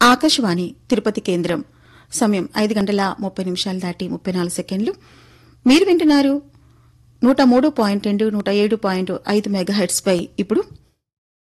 ఆకాశవాణి తిరుపతి కేంద్రం సమయం 5:30 దాటి 34 సెకండ్లు. మీరు వింటున్నారు 103.2 107.5 మెగాహెర్ట్జ్ పై ఇప్పుడు